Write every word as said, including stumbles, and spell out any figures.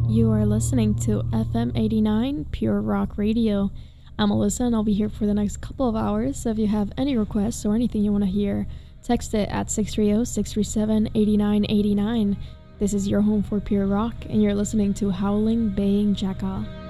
You are listening to F M eighty-nine Pure Rock Radio. I'm Alyssa and I'll be here for the next couple of hours, so if you have any requests or anything you want to hear, text it at six three zero, six three seven, eight nine eight nine. This is your home for Pure Rock and you're listening to Howling Baying Jackal.